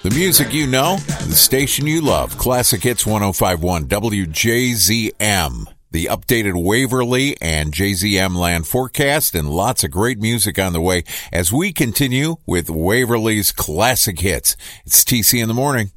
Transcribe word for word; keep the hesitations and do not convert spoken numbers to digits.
The music you know, the station you love. Classic Hits one oh five point one W J Z M. The updated Waverly and J Z M land forecast, and lots of great music on the way as we continue with Waverly's Classic Hits. It's T C in the Morning.